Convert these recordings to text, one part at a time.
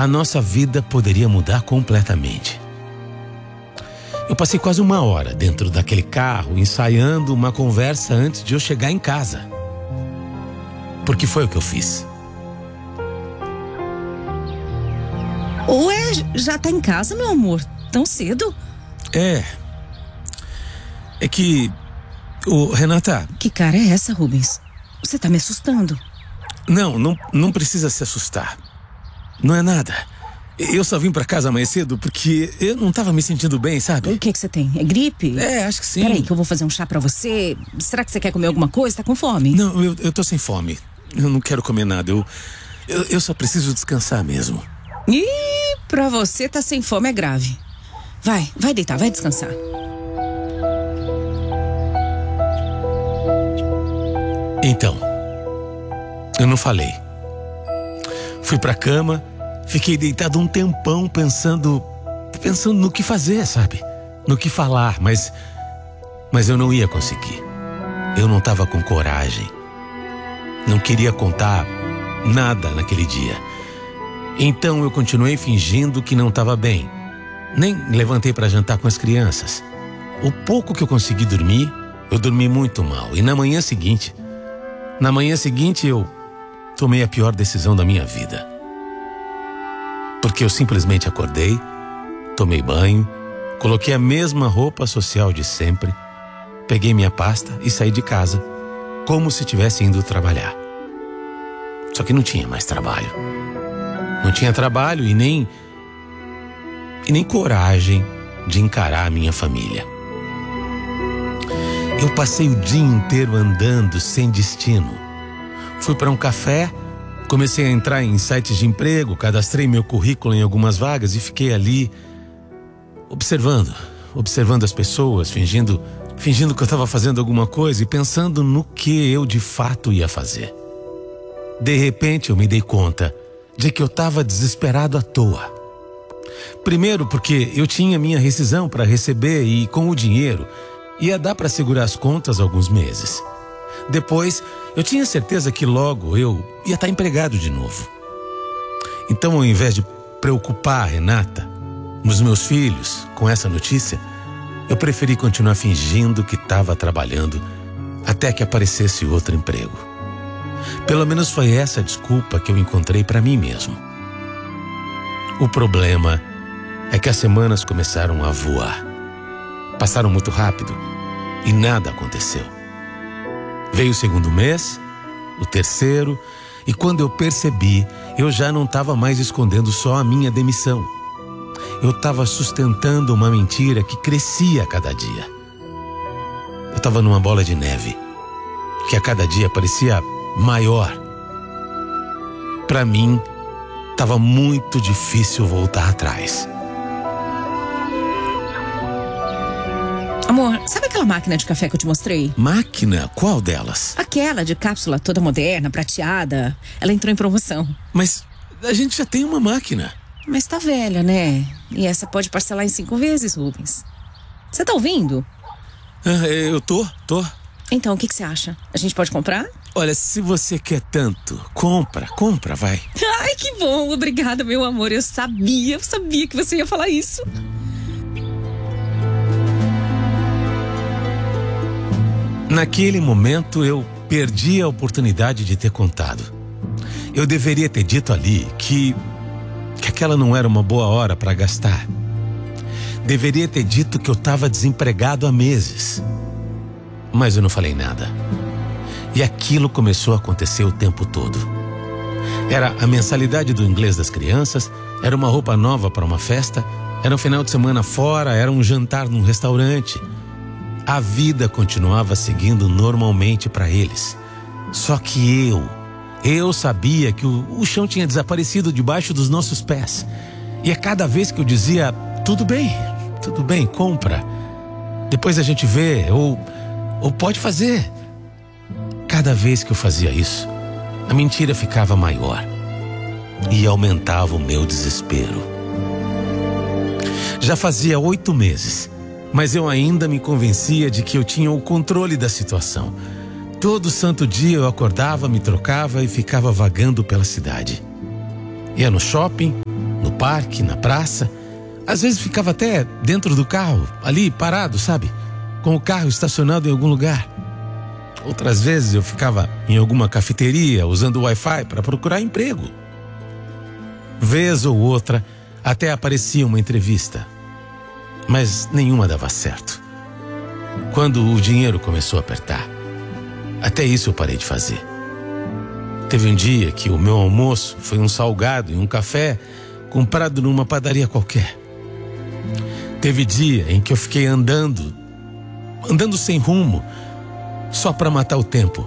a nossa vida poderia mudar completamente. Eu passei quase 1 hora dentro daquele carro, ensaiando uma conversa antes de eu chegar em casa. Porque foi o que eu fiz. Ué, já tá em casa, meu amor? Tão cedo? É que... Renata... Que cara é essa, Rubens? Você tá me assustando. Não precisa se assustar. Não é nada. Eu só vim pra casa mais cedo porque eu não tava me sentindo bem, sabe? O que você tem? É gripe? Acho que sim. Peraí que eu vou fazer um chá pra você. Será que você quer comer alguma coisa? Tá com fome? Não, eu tô sem fome. Eu não quero comer nada. Eu só preciso descansar mesmo. Ih, pra você tá sem fome é grave. Vai deitar, vai descansar. Então, eu não falei. Fui pra cama, fiquei deitado um tempão pensando no que fazer, sabe? No que falar, mas eu não ia conseguir. Eu não tava com coragem. Não queria contar nada naquele dia. Então eu continuei fingindo que não estava bem. Nem levantei para jantar com as crianças. O pouco que eu consegui dormir, eu dormi muito mal. E na manhã seguinte eu tomei a pior decisão da minha vida. Porque eu simplesmente acordei, tomei banho, coloquei a mesma roupa social de sempre, peguei minha pasta e saí de casa, como se tivesse indo trabalhar. Só que não tinha mais trabalho. Não tinha trabalho e nem coragem de encarar a minha família. Eu passei o dia inteiro andando sem destino. Fui para um café, comecei a entrar em sites de emprego, cadastrei meu currículo em algumas vagas e fiquei ali observando as pessoas, fingindo que eu estava fazendo alguma coisa e pensando no que eu de fato ia fazer. De repente eu me dei conta de que eu estava desesperado à toa. Primeiro porque eu tinha minha rescisão para receber e com o dinheiro ia dar para segurar as contas alguns meses. Depois eu tinha certeza que logo eu ia estar empregado de novo. Então, ao invés de preocupar a Renata, os meus filhos, com essa notícia, eu preferi continuar fingindo que estava trabalhando até que aparecesse outro emprego. Pelo menos foi essa a desculpa que eu encontrei para mim mesmo. O problema é que as semanas começaram a voar. Passaram muito rápido e nada aconteceu. Veio o segundo mês, o terceiro, e quando eu percebi, eu já não estava mais escondendo só a minha demissão. Eu estava sustentando uma mentira que crescia a cada dia. Eu estava numa bola de neve, que a cada dia parecia maior. Para mim, estava muito difícil voltar atrás. Amor, sabe aquela máquina de café que eu te mostrei? Máquina? Qual delas? Aquela de cápsula toda moderna, prateada. Ela entrou em promoção. Mas a gente já tem uma máquina. Mas tá velha, né? E essa pode parcelar em 5 vezes, Rubens. Você tá ouvindo? Eu tô. Então, o que você acha? A gente pode comprar? Olha, se você quer tanto, compra, vai. Ai, que bom, obrigada, meu amor. Eu sabia que você ia falar isso. Naquele momento eu perdi a oportunidade de ter contado. Eu deveria ter dito ali que aquela não era uma boa hora para gastar. Deveria ter dito que eu estava desempregado há meses. Mas eu não falei nada. E aquilo começou a acontecer o tempo todo. Era a mensalidade do inglês das crianças, era uma roupa nova para uma festa, era um final de semana fora, era um jantar num restaurante. A vida continuava seguindo normalmente para eles. Só que eu sabia que o chão tinha desaparecido debaixo dos nossos pés. E a cada vez que eu dizia, tudo bem, compra. Depois a gente vê, ou pode fazer. Cada vez que eu fazia isso, a mentira ficava maior. E aumentava o meu desespero. Já fazia 8 meses. Mas eu ainda me convencia de que eu tinha o controle da situação. Todo santo dia eu acordava, me trocava e ficava vagando pela cidade. Ia no shopping, parque, na praça. Às vezes ficava até dentro do carro, ali parado, sabe? Com o carro estacionado em algum lugar. Outras vezes eu ficava em alguma cafeteria usando o Wi-Fi para procurar emprego. Vez ou outra até aparecia uma entrevista, mas nenhuma dava certo. Quando o dinheiro começou a apertar, até isso eu parei de fazer. Teve um dia que o meu almoço foi um salgado e um café comprado numa padaria qualquer. Teve dia em que eu fiquei andando sem rumo, só para matar o tempo.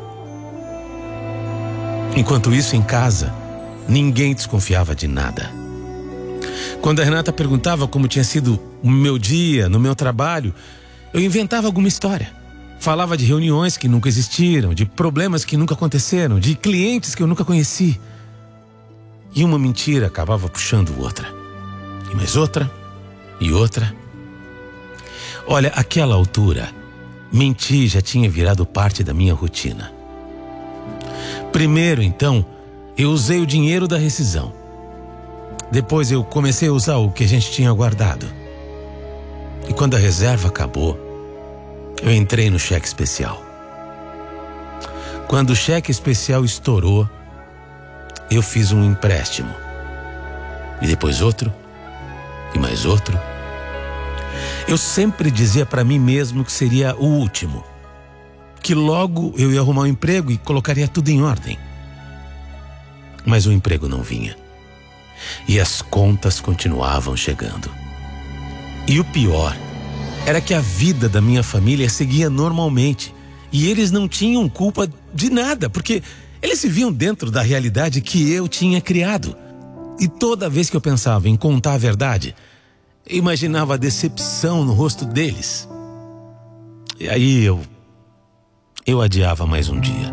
Enquanto isso, em casa, ninguém desconfiava de nada. Quando a Renata perguntava como tinha sido o meu dia no meu trabalho, eu inventava alguma história. Falava de reuniões que nunca existiram, de problemas que nunca aconteceram, de clientes que eu nunca conheci. E uma mentira acabava puxando outra. E mais outra, e outra. Olha, àquela altura, mentir já tinha virado parte da minha rotina. Primeiro, então, eu usei o dinheiro da rescisão. Depois eu comecei a usar o que a gente tinha guardado. E quando a reserva acabou, eu entrei no cheque especial. Quando o cheque especial estourou, eu fiz um empréstimo. E depois outro, e mais outro. Eu sempre dizia para mim mesmo que seria o último, que logo eu ia arrumar um emprego e colocaria tudo em ordem. Mas o emprego não vinha. E as contas continuavam chegando. E o pior era que a vida da minha família seguia normalmente. E eles não tinham culpa de nada, porque eles se viam dentro da realidade que eu tinha criado. E toda vez que eu pensava em contar a verdade, eu imaginava a decepção no rosto deles. E aí eu adiava mais um dia.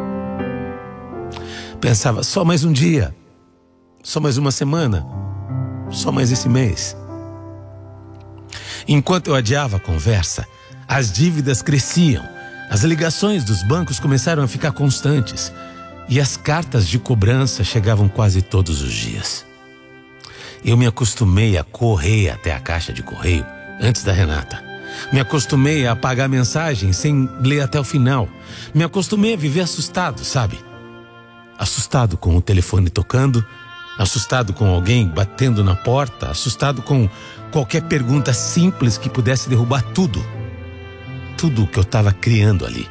Pensava, só mais um dia, só mais uma semana, só mais esse mês. Enquanto eu adiava a conversa, as dívidas cresciam, as ligações dos bancos começaram a ficar constantes e as cartas de cobrança chegavam quase todos os dias. Eu me acostumei a correr até a caixa de correio antes da Renata. Me acostumei a apagar mensagem sem ler até o final. Me acostumei a viver assustado, sabe? Assustado com o telefone tocando, assustado com alguém batendo na porta, assustado com qualquer pergunta simples que pudesse derrubar tudo o que eu estava criando ali.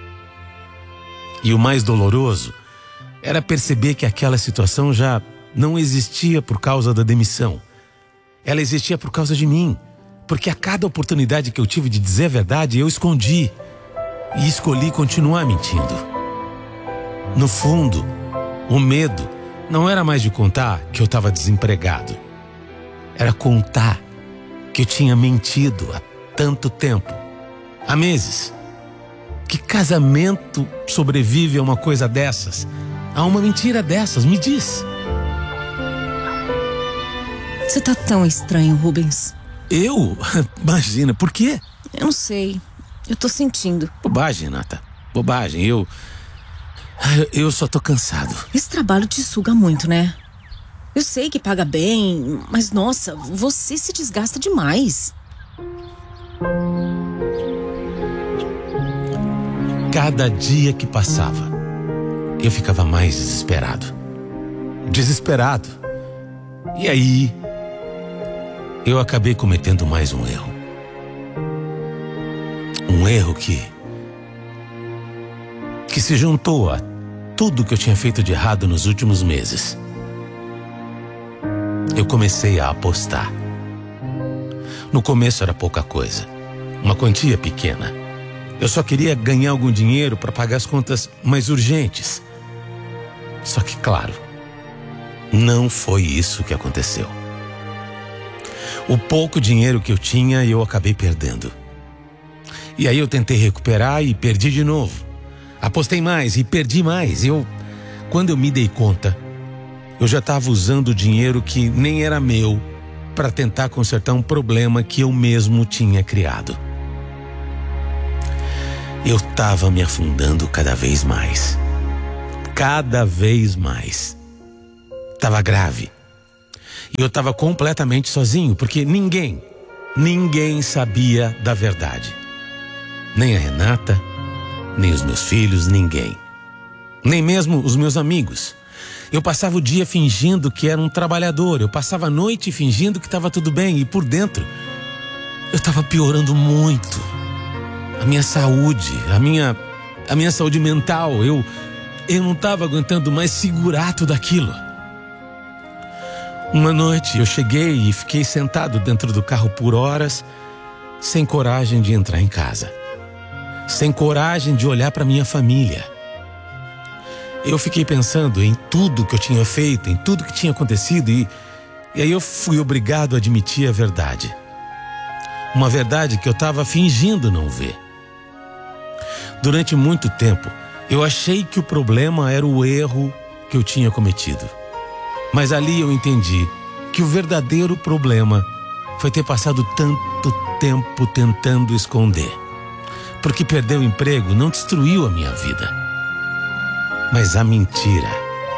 E o mais doloroso era perceber que aquela situação já não existia por causa da demissão. Ela existia por causa de mim, porque a cada oportunidade que eu tive de dizer a verdade, eu escondi e escolhi continuar mentindo. No fundo, o medo não era mais de contar que eu estava desempregado. Era contar que eu tinha mentido há tanto tempo, há meses. Que casamento sobrevive a uma coisa dessas? A uma mentira dessas? Me diz. Você tá tão estranho, Rubens. Eu? Imagina, por quê? Eu não sei. Eu tô sentindo. Bobagem, Renata. Bobagem. Eu só tô cansado. Esse trabalho te suga muito, né? Eu sei que paga bem, mas nossa, você se desgasta demais. Cada dia que passava, eu ficava mais desesperado. Desesperado. E aí, eu acabei cometendo mais um erro. Um erro que se juntou a tudo que eu tinha feito de errado nos últimos meses. Eu comecei a apostar. No começo era pouca coisa, uma quantia pequena. Eu só queria ganhar algum dinheiro para pagar as contas mais urgentes. Só que, claro, não foi isso que aconteceu. O pouco dinheiro que eu tinha, eu acabei perdendo. E aí eu tentei recuperar e perdi de novo. Apostei mais e perdi mais. Quando eu me dei conta, eu já estava usando dinheiro que nem era meu para tentar consertar um problema que eu mesmo tinha criado. Eu estava me afundando cada vez mais. Cada vez mais. Estava grave. E eu estava completamente sozinho, porque ninguém sabia da verdade. Nem a Renata, nem os meus filhos, ninguém. Nem mesmo os meus amigos. Eu passava o dia fingindo que era um trabalhador. Eu passava a noite fingindo que estava tudo bem. E por dentro, eu estava piorando muito. A minha saúde, a minha saúde mental. Eu não estava aguentando mais segurar tudo aquilo. Uma noite eu cheguei e fiquei sentado dentro do carro por horas, sem coragem de entrar em casa. Sem coragem de olhar para minha família. Eu fiquei pensando em tudo que eu tinha feito, em tudo que tinha acontecido e aí eu fui obrigado a admitir a verdade. Uma verdade que eu estava fingindo não ver. Durante muito tempo, eu achei que o problema era o erro que eu tinha cometido. Mas ali eu entendi que o verdadeiro problema foi ter passado tanto tempo tentando esconder. Porque perder o emprego não destruiu a minha vida. Mas a mentira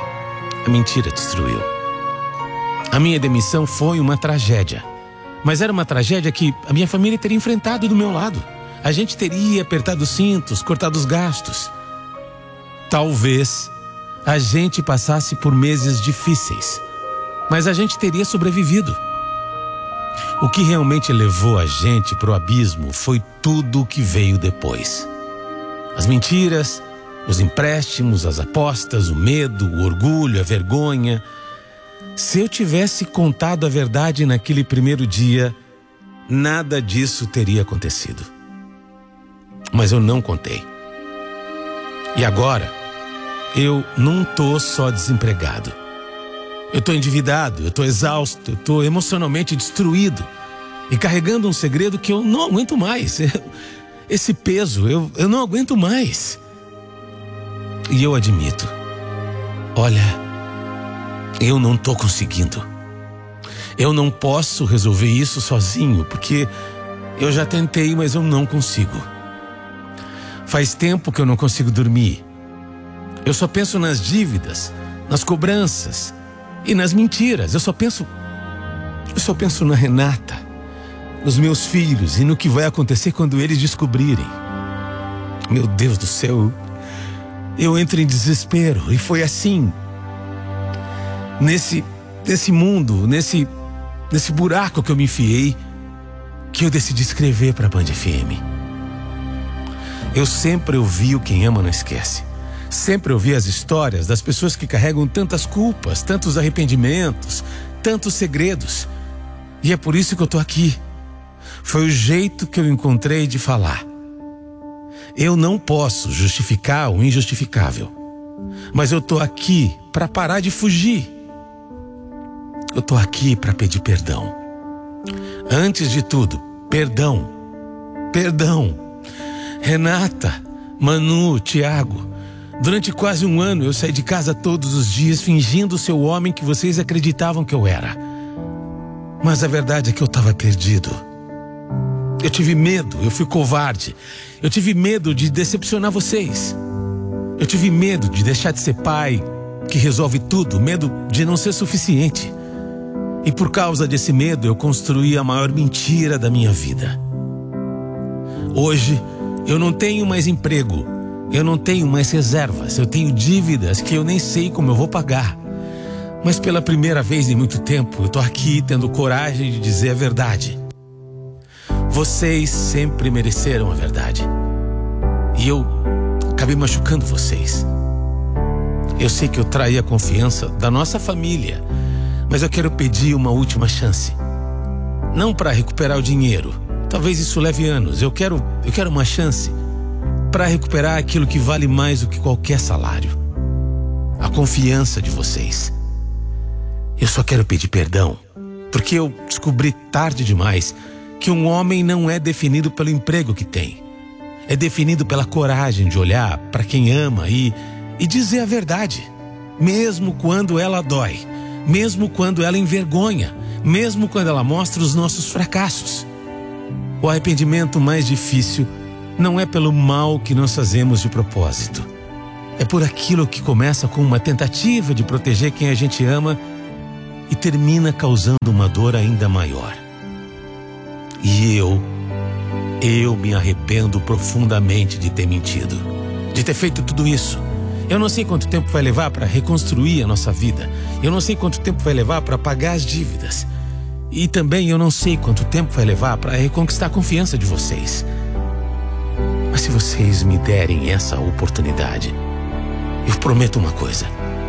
destruiu. A minha demissão foi uma tragédia. Mas era uma tragédia que a minha família teria enfrentado do meu lado. A gente teria apertado os cintos, cortado os gastos. Talvez a gente passasse por meses difíceis, mas a gente teria sobrevivido. O que realmente levou a gente pro abismo foi tudo o que veio depois. As mentiras, os empréstimos, as apostas, o medo, o orgulho, a vergonha. Se eu tivesse contado a verdade naquele primeiro dia, nada disso teria acontecido. Mas eu não contei. E agora, eu não tô só desempregado. Eu tô endividado, eu tô exausto, eu tô emocionalmente destruído e carregando um segredo que eu não aguento mais. Esse peso, eu não aguento mais. E eu admito, olha, eu não tô conseguindo. Eu não posso resolver isso sozinho, porque eu já tentei, mas eu não consigo. Faz tempo que eu não consigo dormir. Eu só penso nas dívidas, nas cobranças e nas mentiras. Eu só penso na Renata, nos meus filhos e no que vai acontecer quando eles descobrirem. Meu Deus do céu, eu entro em desespero. E foi assim, nesse mundo, nesse buraco que eu me enfiei, que eu decidi escrever para a Band FM. Eu sempre ouvi o Quem Ama Não Esquece. Sempre ouvi as histórias das pessoas que carregam tantas culpas, tantos arrependimentos, tantos segredos. E é por isso que eu tô aqui. Foi o jeito que eu encontrei de falar. Eu não posso justificar o injustificável, mas eu tô aqui para parar de fugir. Eu tô aqui para pedir perdão. Antes de tudo, perdão. Perdão. Renata, Manu, Tiago, durante quase um ano eu saí de casa todos os dias fingindo ser o homem que vocês acreditavam que eu era. Mas a verdade é que eu estava perdido. Eu tive medo, eu fui covarde. Eu tive medo de decepcionar vocês. Eu tive medo de deixar de ser pai, que resolve tudo, medo de não ser suficiente. E por causa desse medo eu construí a maior mentira da minha vida. Hoje eu não tenho mais emprego, eu não tenho mais reservas, eu tenho dívidas que eu nem sei como eu vou pagar. Mas pela primeira vez em muito tempo, eu tô aqui tendo coragem de dizer a verdade. Vocês sempre mereceram a verdade. E eu acabei machucando vocês. Eu sei que eu traí a confiança da nossa família, mas eu quero pedir uma última chance. Não para recuperar o dinheiro. Talvez isso leve anos. Eu quero uma chance para recuperar aquilo que vale mais do que qualquer salário. A confiança de vocês. Eu só quero pedir perdão, porque eu descobri tarde demais que um homem não é definido pelo emprego que tem. É definido pela coragem de olhar para quem ama e dizer a verdade, mesmo quando ela dói, mesmo quando ela envergonha, mesmo quando ela mostra os nossos fracassos. O arrependimento mais difícil não é pelo mal que nós fazemos de propósito. É por aquilo que começa com uma tentativa de proteger quem a gente ama e termina causando uma dor ainda maior. E eu me arrependo profundamente de ter mentido, de ter feito tudo isso. Eu não sei quanto tempo vai levar para reconstruir a nossa vida. Eu não sei quanto tempo vai levar para pagar as dívidas. E também eu não sei quanto tempo vai levar para reconquistar a confiança de vocês. Mas se vocês me derem essa oportunidade, eu prometo uma coisa: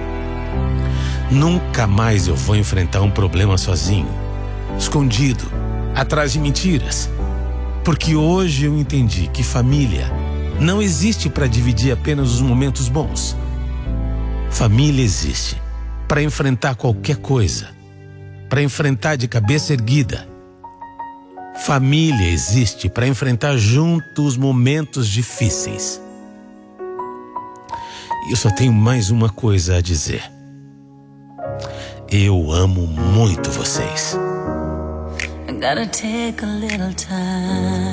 nunca mais eu vou enfrentar um problema sozinho, escondido, atrás de mentiras. Porque hoje eu entendi que família não existe para dividir apenas os momentos bons. Família existe para enfrentar qualquer coisa, para enfrentar de cabeça erguida. Família existe para enfrentar juntos os momentos difíceis. E eu só tenho mais uma coisa a dizer: eu amo muito vocês. I gotta take a little time